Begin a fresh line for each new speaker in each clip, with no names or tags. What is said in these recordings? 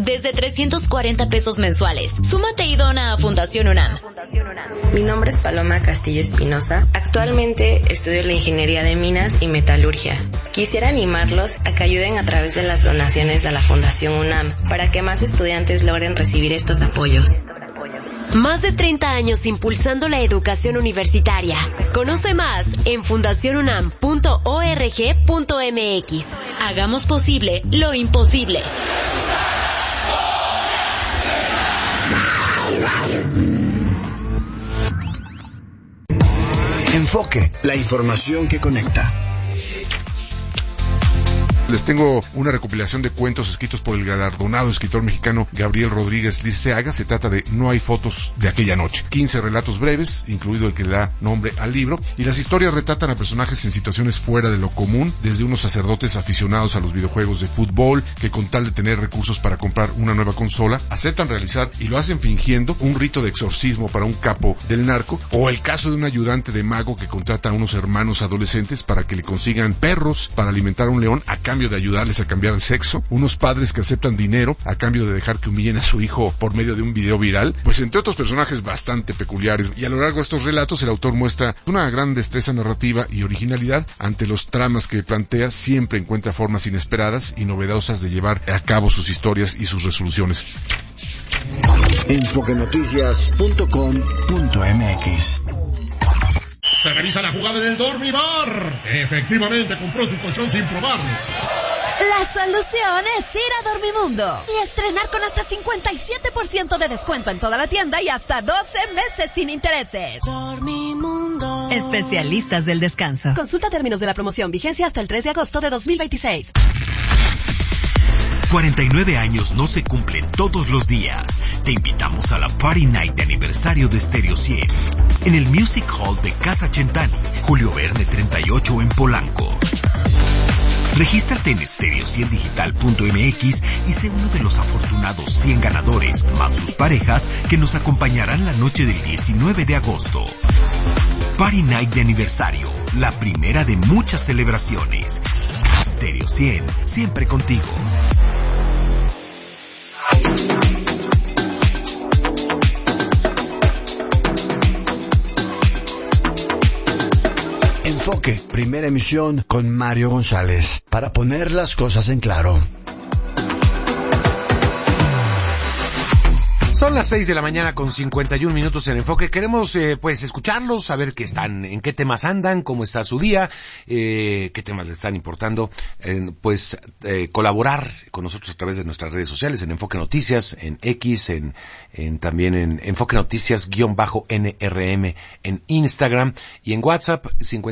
desde 340 pesos mensuales. Súmate y dona a Fundación UNAM.
Mi nombre es Paloma Castillo Espinosa. Actualmente estudio la ingeniería de minas y metalurgia. Quisiera animarlos a que ayuden a través de las donaciones a la Fundación UNAM para que más estudiantes logren recibir estos apoyos.
Más de 30 años impulsando la educación universitaria. Conoce más en fundacionunam.org.mx.
Hagamos posible lo imposible.
Enfoque, la información que conecta.
Les tengo una recopilación de cuentos escritos por el galardonado escritor mexicano Gabriel Rodríguez Liceaga. Se trata de No hay fotos de aquella noche. 15 relatos breves, incluido el que le da nombre al libro, y las historias retratan a personajes en situaciones fuera de lo común, desde unos sacerdotes aficionados a los videojuegos de fútbol, que con tal de tener recursos para comprar una nueva consola, aceptan realizar, y lo hacen fingiendo, un rito de exorcismo para un capo del narco, o el caso de un ayudante de mago que contrata a unos hermanos adolescentes para que le consigan perros para alimentar a un león a cambio de ayudarles a cambiar de sexo, unos padres que aceptan dinero a cambio de dejar que humillen a su hijo por medio de un video viral, pues entre otros personajes bastante peculiares. Y a lo largo de estos relatos el autor muestra una gran destreza narrativa y originalidad. Ante los tramas que plantea, siempre encuentra formas inesperadas y novedosas de llevar a cabo sus historias y sus resoluciones.
Enfoquenoticias.com.mx.
Se revisa la jugada en el Dormibar. Efectivamente compró su colchón sin probarlo.
La solución es ir a Dormimundo y estrenar con hasta 57% de descuento en toda la tienda y hasta 12 meses sin intereses. Dormimundo. Especialistas del descanso. Consulta términos de la promoción. Vigencia hasta el 3 de agosto de 2026.
49 años no se cumplen todos los días. Te invitamos a la Party Night de aniversario de Stereo 100 en el Music Hall de Casa Chentani, Julio Verne 38 en Polanco. Regístrate en stereo100digital.mx y sé uno de los afortunados 100 ganadores, más sus parejas, que nos acompañarán la noche del 19 de agosto. Party Night de aniversario, la primera de muchas celebraciones. Stereo 100, siempre contigo.
Enfoque, primera emisión con Mario González, para poner las cosas en claro.
Son las 6 de la mañana con 51 minutos en Enfoque. Queremos escucharlos, saber en qué temas andan, cómo está su día, qué temas les están importando, colaborar con nosotros a través de nuestras redes sociales, en Enfoque Noticias, en X, también en Enfoque Noticias-NRM en Instagram, y en WhatsApp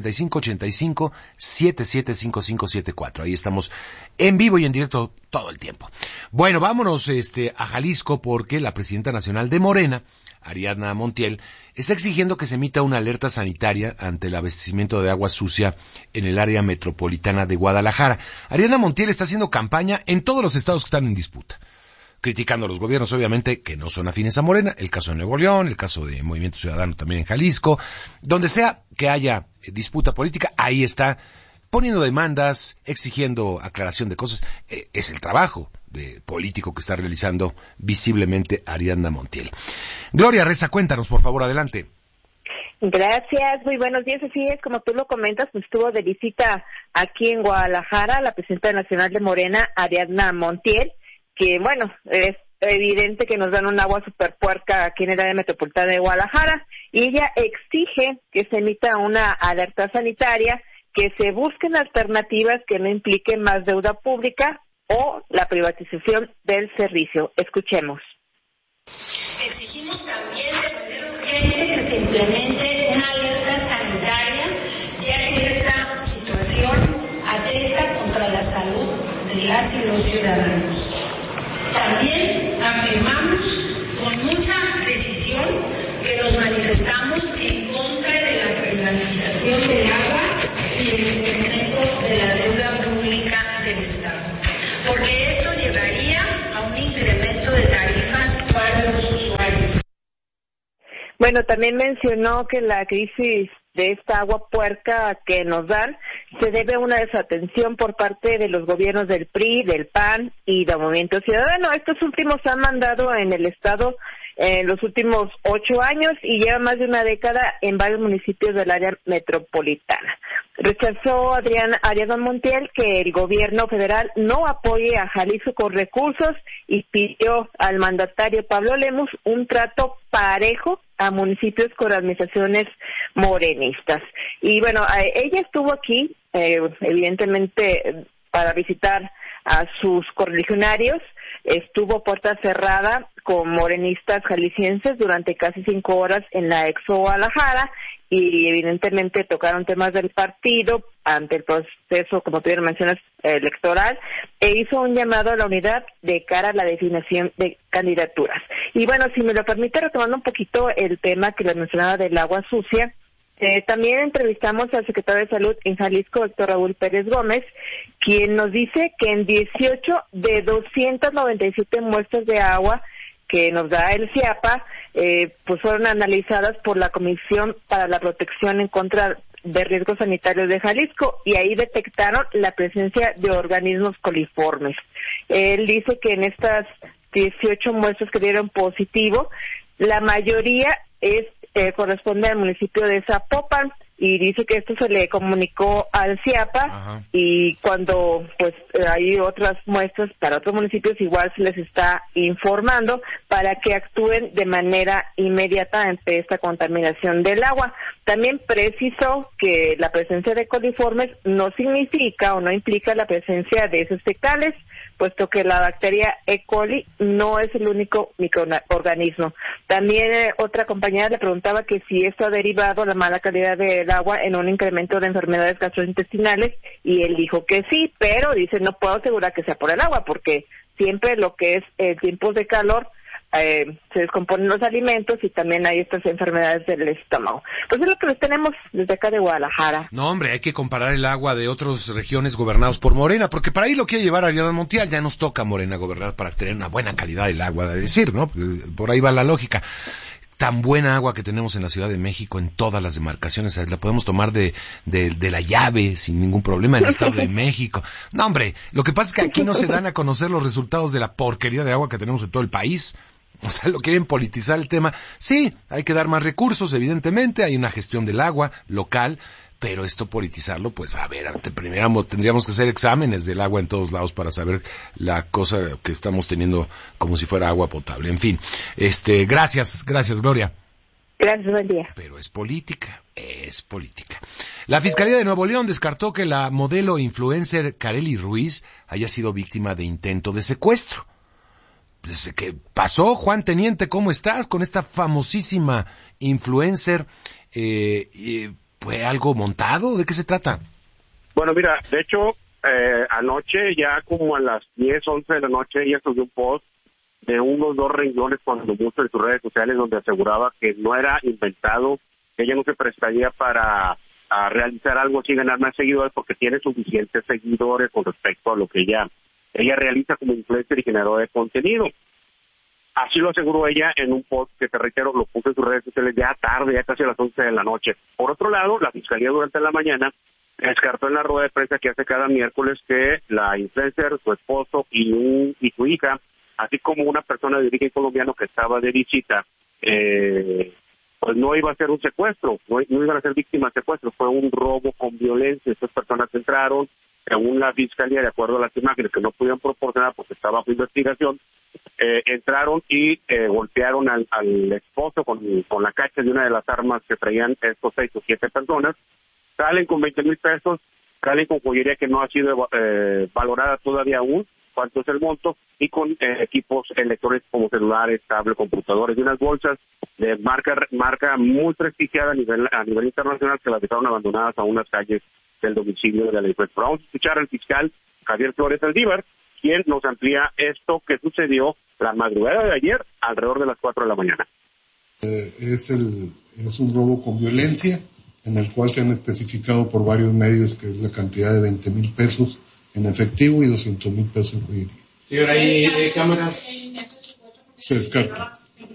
5585-775574. Ahí estamos en vivo y en directo todo el tiempo. Bueno, vámonos a Jalisco, porque la presidenta nacional de Morena, Ariadna Montiel, está exigiendo que se emita una alerta sanitaria ante el abastecimiento de agua sucia en el área metropolitana de Guadalajara. Ariadna Montiel está haciendo campaña en todos los estados que están en disputa, criticando a los gobiernos, obviamente, que no son afines a Morena, el caso de Nuevo León, el caso de Movimiento Ciudadano también en Jalisco. Donde sea que haya disputa política, ahí está poniendo demandas, exigiendo aclaración de cosas. Es el trabajo político que está realizando visiblemente Ariadna Montiel. Gloria Reza, cuéntanos, por favor, adelante.
Gracias, muy buenos días. Así es, como tú lo comentas, pues estuvo de visita aquí en Guadalajara la presidenta nacional de Morena, Ariadna Montiel, que bueno, es evidente que nos dan un agua super puerca aquí en el área metropolitana de Guadalajara, y ella exige que se emita una alerta sanitaria, que se busquen alternativas que no impliquen más deuda pública o la privatización del servicio. Escuchemos.
Exigimos también de manera urgente que se implemente una alerta sanitaria, ya que esta situación atenta contra la salud de las y los ciudadanos. También afirmamos con mucha decisión que nos manifestamos en contra de la privatización del agua y el incremento de la deuda pública del Estado, porque esto llevaría a un incremento de tarifas para los usuarios.
Bueno, también mencionó que la crisis de esta agua puerca que nos dan se debe a una desatención por parte de los gobiernos del PRI, del PAN y del Movimiento Ciudadano. Estos últimos han mandado en el estado en los últimos 8 años y lleva más de una década en varios municipios del área metropolitana. Rechazó Ariadna Montiel que el gobierno federal no apoye a Jalisco con recursos y pidió al mandatario Pablo Lemus un trato parejo a municipios con administraciones morenistas. Y bueno, ella estuvo aquí, evidentemente, para visitar a sus correligionarios. Estuvo puerta cerrada con morenistas jaliscienses durante casi 5 horas en la Expo Guadalajara y evidentemente tocaron temas del partido ante el proceso, como tú bien mencionas, electoral, e hizo un llamado a la unidad de cara a la definición de candidaturas. Y bueno, si me lo permite, retomando un poquito el tema que les mencionaba del agua sucia, también entrevistamos al secretario de Salud en Jalisco, Héctor Raúl Pérez Gómez, quien nos dice que en 18 de 297 muestras de agua que nos da el CIAPA, pues fueron analizadas por la Comisión para la Protección en contra de Riesgos Sanitarios de Jalisco y ahí detectaron la presencia de organismos coliformes. Él dice que en estas 18 muestras que dieron positivo, la mayoría corresponde al municipio de Zapopan y dice que esto se le comunicó al CIAPA. Ajá. Y cuando pues hay otras muestras para otros municipios igual se les está informando para que actúen de manera inmediata ante esta contaminación del agua. También precisó que la presencia de coliformes no significa o no implica la presencia de heces fecales, puesto que la bacteria E. coli no es el único microorganismo. También otra compañera le preguntaba que si esto ha derivado la mala calidad del agua en un incremento de enfermedades gastrointestinales y él dijo que sí, pero dice no puedo asegurar que sea por el agua porque siempre lo que es tiempos de calor se descomponen los alimentos y también hay estas enfermedades del estómago. Entonces es lo que les tenemos desde acá de Guadalajara.
No, hombre, hay que comparar el agua de otras regiones gobernados por Morena, porque para ahí lo quiere llevar Ariadna Montiel, ya nos toca Morena gobernar para tener una buena calidad del agua, de decir, ¿no? Por ahí va la lógica. Tan buena agua que tenemos en la Ciudad de México, en todas las demarcaciones, la podemos tomar de la llave sin ningún problema en el Estado de México. No, hombre, lo que pasa es que aquí no se dan a conocer los resultados de la porquería de agua que tenemos en todo el país. O sea, lo quieren politizar el tema. Sí, hay que dar más recursos, evidentemente, hay una gestión del agua local, pero esto politizarlo, pues a ver, primero tendríamos que hacer exámenes del agua en todos lados para saber la cosa que estamos teniendo como si fuera agua potable. En fin, gracias, Gloria.
Gracias, buen día.
Pero es política. La Fiscalía de Nuevo León descartó que la modelo influencer Kareli Ruiz haya sido víctima de intento de secuestro. Pues, ¿qué pasó, Juan Teniente? ¿Cómo estás con esta famosísima influencer? ¿Fue algo montado? ¿De qué se trata?
Bueno, mira, de hecho, anoche, ya como a las 10, 11 de la noche, ella subió un post de unos 2 renglones cuando puso en sus redes sociales donde aseguraba que no era inventado, que ella no se prestaría para realizar algo así, ganar más seguidores, porque tiene suficientes seguidores con respecto a lo que ella realiza como influencer y generador de contenido. Así lo aseguró ella en un post que, te reitero, lo puso en sus redes sociales ya tarde, ya casi a las 11 de la noche. Por otro lado, la Fiscalía durante la mañana descartó en la rueda de prensa que hace cada miércoles que la influencer, su esposo y su hija, así como una persona de origen colombiano que estaba de visita, pues no iba a ser un secuestro, no iban a ser víctimas de secuestro, fue un robo con violencia. Estas personas entraron, según la Fiscalía, de acuerdo a las imágenes que no pudieron proporcionar porque estaba bajo investigación, entraron y golpearon al esposo con la cacha de una de las armas que traían estos 6 o 7 personas. Salen con 20,000 pesos, salen con joyería que no ha sido valorada todavía aún, cuánto es el monto, y con equipos electrónicos como celulares, tablets, computadores y unas bolsas de marca muy prestigiada a nivel internacional que las dejaron abandonadas a unas calles del domicilio de la influencer. Vamos a escuchar al fiscal Javier Flores Aldívar, quien nos amplía esto que sucedió la madrugada de ayer alrededor de las 4 de la mañana.
Es un robo con violencia, en el cual se han especificado por varios medios que es la cantidad de 20,000 pesos en efectivo y 200,000 pesos en joyería.
Señor, ¿hay cámaras?
Se descarta.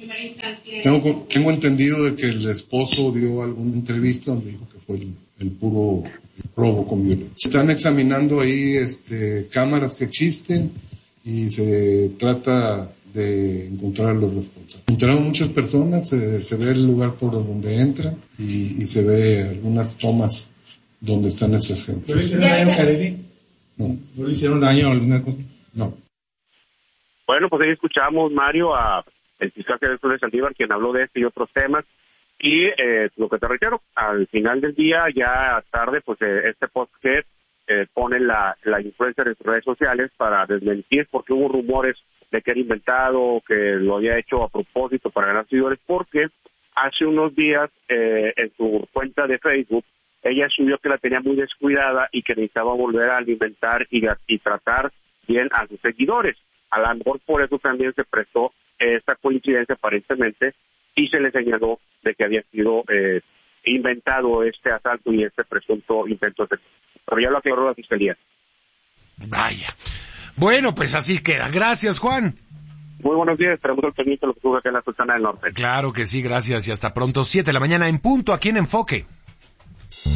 Tengo entendido de que el esposo dio alguna entrevista donde dijo que fue el puro robo con violencia. Están examinando ahí cámaras que existen y se trata de encontrar a los responsables. Entraron muchas personas, se ve el lugar por donde entran y se ve algunas tomas donde están esas gentes.
¿No le hicieron daño, Kareli?
No.
¿No le hicieron daño a alguna cosa?
No.
Bueno, pues ahí escuchamos, Mario, a el fiscal de Saldívar, quien habló de este y otros temas. Y lo que te reitero, al final del día, ya tarde, pues este post que pone la influencer en sus redes sociales para desmentir, porque hubo rumores de que era inventado, que lo había hecho a propósito para ganar seguidores, porque hace unos días en su cuenta de Facebook, ella subió que la tenía muy descuidada y que necesitaba volver a alimentar y tratar bien a sus seguidores. A lo mejor por eso también se prestó esta coincidencia aparentemente y se le señaló de que había sido inventado este asalto y este presunto intento de... Pero ya lo aclaró la Fiscalía.
Vaya. Bueno, pues así queda. Gracias, Juan.
Muy buenos días. Esperamos el pendiente de lo que ocurre acá en la Sultana del Norte.
Claro que sí, gracias y hasta pronto. 7 de la mañana en punto aquí en Enfoque.